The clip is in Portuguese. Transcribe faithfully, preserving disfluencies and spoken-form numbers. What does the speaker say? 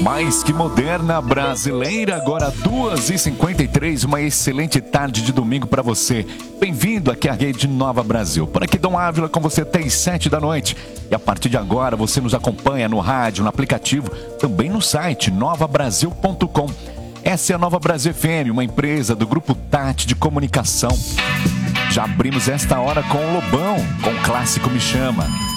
Mais que moderna, brasileira, agora duas e cinquenta e três, uma excelente tarde de domingo para você. Bem-vindo aqui à Rede Nova Brasil. Por aqui, Dom Ávila, com você até às sete da noite. E a partir de agora, você nos acompanha no rádio, no aplicativo, também no site nova brasil ponto com. Essa é a Nova Brasil F M, uma empresa do Grupo Tati de Comunicação. Já abrimos esta hora com o Lobão, com o clássico Me Chama.